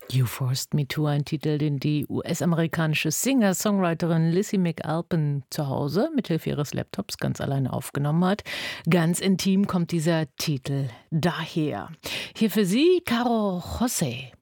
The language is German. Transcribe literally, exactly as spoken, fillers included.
You Forced Me To, ein Titel, den die U S-amerikanische Singer-Songwriterin Lizzie McAlpin zu Hause mithilfe ihres Laptops ganz alleine aufgenommen hat. Ganz intim kommt dieser Titel daher. Hier für Sie, Caro José.